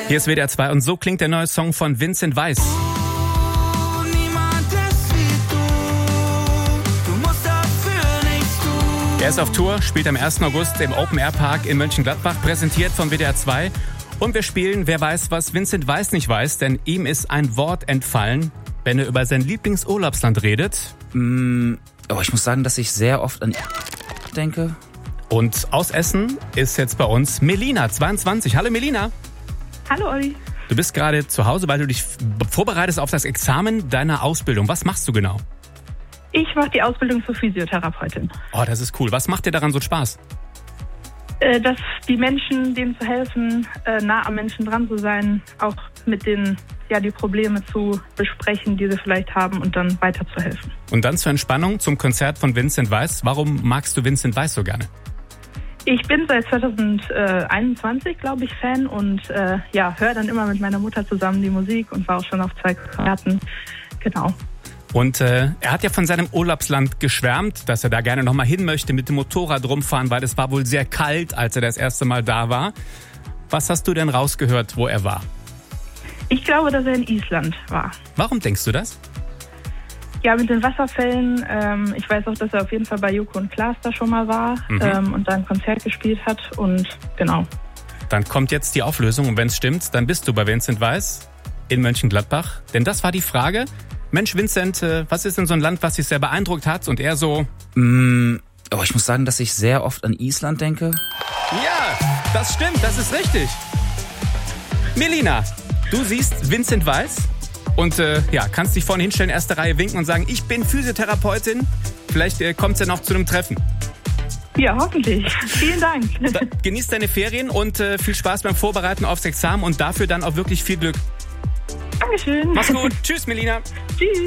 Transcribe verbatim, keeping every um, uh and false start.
Hier ist W D R zwei und so klingt der neue Song von Vincent Weiss. Er ist auf Tour, spielt am ersten August im Open-Air-Park in Mönchengladbach, präsentiert von W D R zwei. Und wir spielen Wer weiß, was Vincent Weiss nicht weiß, denn ihm ist ein Wort entfallen, wenn er über sein Lieblingsurlaubsland redet. Mm, oh, ich muss sagen, dass ich sehr oft an denke. Und aus Essen ist jetzt bei uns Melina, zweiundzwanzig. Hallo Melina. Hallo Olli. Du bist gerade zu Hause, weil du dich vorbereitest auf das Examen deiner Ausbildung. Was machst du genau? Ich mache die Ausbildung zur Physiotherapeutin. Oh, das ist cool. Was macht dir daran so Spaß? Äh, dass die Menschen, denen zu helfen, äh, nah am Menschen dran zu sein, auch mit denen ja die Probleme zu besprechen, die sie vielleicht haben und dann weiterzuhelfen. Und dann zur Entspannung zum Konzert von Vincent Weiss. Warum magst du Vincent Weiss so gerne? Ich bin seit zweitausendeinundzwanzig, glaube ich, Fan und äh, ja, höre dann immer mit meiner Mutter zusammen die Musik und war auch schon auf zwei Konzerten. Genau. Und äh, er hat ja von seinem Urlaubsland geschwärmt, dass er da gerne nochmal hin möchte mit dem Motorrad rumfahren, weil es war wohl sehr kalt, als er das erste Mal da war. Was hast du denn rausgehört, wo er war? Ich glaube, dass er in Island war. Warum denkst du das? Ja, mit den Wasserfällen. Ähm, ich weiß auch, dass er auf jeden Fall bei Joko und Klaas da schon mal war mhm. ähm, und da ein Konzert gespielt hat. Und genau. Dann kommt jetzt die Auflösung und wenn es stimmt, dann bist du bei Vincent Weiss in Mönchengladbach. Denn das war die Frage. Mensch, Vincent, äh, was ist denn so ein Land, was dich sehr beeindruckt hat? Und er so... Mm, oh, ich muss sagen, dass ich sehr oft an Island denke. Ja, das stimmt, das ist richtig. Melina, du siehst Vincent Weiss und äh, ja, kannst dich vorne hinstellen, erste Reihe winken und sagen, ich bin Physiotherapeutin. Vielleicht äh, kommt es ja noch zu einem Treffen. Ja, hoffentlich. Vielen Dank. Da, genieß deine Ferien und äh, viel Spaß beim Vorbereiten aufs Examen und dafür dann auch wirklich viel Glück. Dankeschön. Mach's gut. Tschüss, Melina. Tschüss.